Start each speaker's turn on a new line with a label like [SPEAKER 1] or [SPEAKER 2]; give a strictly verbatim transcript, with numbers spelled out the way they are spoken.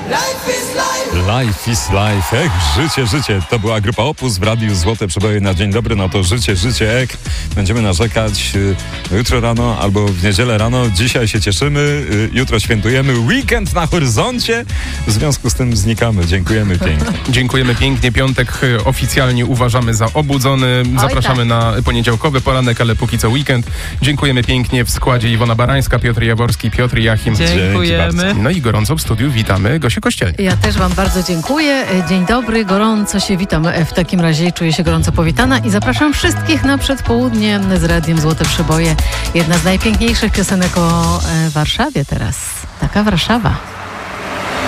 [SPEAKER 1] Life is life. Ech, życie, życie. To była grupa Opus w Radiu Złote Przeboje na dzień dobry. No to życie, życie, ek. Będziemy narzekać y, jutro rano albo w niedzielę rano. Dzisiaj się cieszymy, y, jutro świętujemy. Weekend na horyzoncie. W związku z tym znikamy. Dziękujemy pięknie.
[SPEAKER 2] Dziękujemy pięknie. Piątek y, oficjalnie uważamy za obudzony. Zapraszamy Oj, tak. na poniedziałkowy poranek, ale póki co weekend. Dziękujemy pięknie w składzie Iwona Barańska, Piotr Jaworski, Piotr Jachim.
[SPEAKER 3] Dziękujemy.
[SPEAKER 2] No i gorąco w studiu witamy Gosię Kościelnik.
[SPEAKER 3] Ja też wam bardzo dziękuję. Dzień dobry, gorąco się witam. W takim razie czuję się gorąco powitana i zapraszam wszystkich na przedpołudnie z Radiem Złote Przeboje. Jedna z najpiękniejszych piosenek o Warszawie teraz. Taka Warszawa.